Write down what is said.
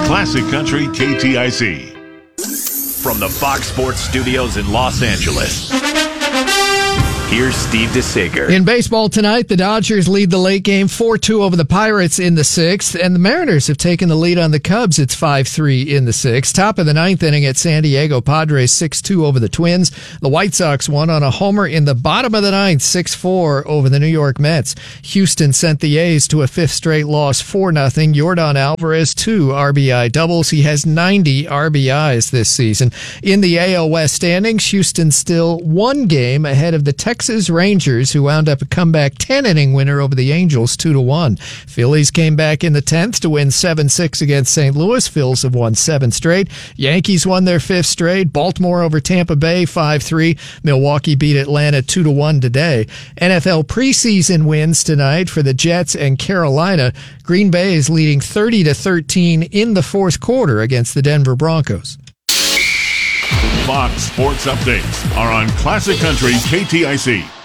Classic Country KTIC. From the Fox Sports Studios in Los Angeles, here's Steve DeSager. In baseball tonight, the Dodgers lead the late game 4-2 over the Pirates in the sixth, and the Mariners have taken the lead on the Cubs. It's 5-3 in the sixth. Top of the ninth inning at San Diego, Padres 6-2 over the Twins. The White Sox won on a homer in the bottom of the ninth, 6-4 over the New York Mets. Houston sent the A's to a fifth straight loss, 4-0. Yordan Alvarez, 2 RBI doubles. He has 90 RBIs this season. In the AL West standings, Houston still one game ahead of the Texas Rangers, who wound up a comeback 10-inning winner over the Angels 2-1. Phillies came back in the 10th to win 7-6 against St. Louis. Phils have won 7 straight. Yankees won their 5th straight. Baltimore over Tampa Bay 5-3. Milwaukee beat Atlanta 2-1 today. NFL preseason wins tonight for the Jets and Carolina. Green Bay is leading 30-13 in the fourth quarter against the Denver Broncos. Fox Sports Updates are on Classic Country KTIC.